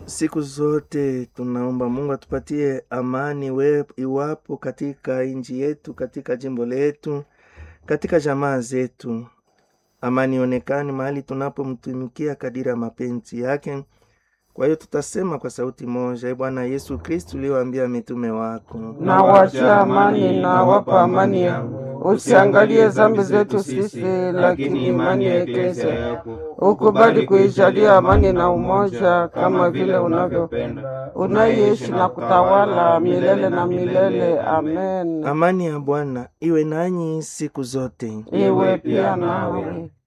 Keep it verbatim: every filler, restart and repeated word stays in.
Siku zote tunaomba Mungu atupatie amani we iwapo katika inji yetu, katika jimbo letu, katika jamaa zetu. Amani onekani mahali tunapomtumikia kadiri ya mapenzi yake. Kwa hiyo tutasema kwa sauti moja, e Bwana Yesu Kristo uliwaambia mitume wako, na wacha amani na wapa amani yangu. Usiangalie dhambi zetu sisi, lakini imani ya Eklesia yako. Ukubali kuijalia amani na umoja kama vile unavyopenda, unaishi na kutawala milele na milele. Amen. Amani ya Bwana iwe nanyi siku zote. Iwe pia nawe.